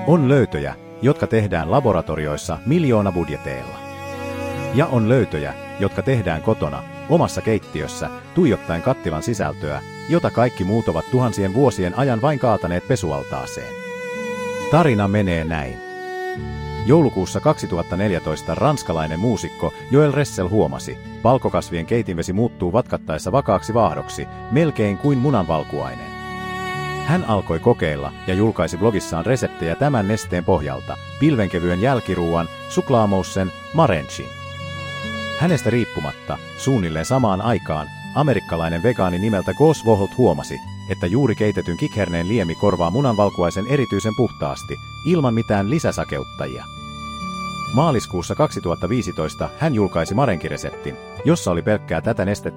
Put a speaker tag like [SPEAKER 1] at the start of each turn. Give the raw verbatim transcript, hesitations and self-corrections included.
[SPEAKER 1] On löytöjä, jotka tehdään laboratorioissa miljoonabudjeteilla. Ja on löytöjä, jotka tehdään kotona, omassa keittiössä, tuijottaen kattilan sisältöä, jota kaikki muut ovat tuhansien vuosien ajan vain kaataneet pesualtaaseen. Tarina menee näin. Joulukuussa kaksituhattaneljätoista ranskalainen muusikko Joel Ressel huomasi, valkokasvien keitinvesi muuttuu vatkattaessa vakaaksi vaahdoksi, melkein kuin munanvalkuainen. Hän alkoi kokeilla ja julkaisi blogissaan reseptejä tämän nesteen pohjalta, pilvenkevyen jälkiruuan, suklaamoussen, marenchin. Hänestä riippumatta, suunnilleen samaan aikaan, amerikkalainen vegaani nimeltä Gus Voholt huomasi, että juuri keitetyn kikherneen liemi korvaa munanvalkuaisen erityisen puhtaasti, ilman mitään lisäsakeuttajia. Maaliskuussa kaksituhattaviisitoista hän julkaisi marenkireseptin, jossa oli pelkkää tätä nestettä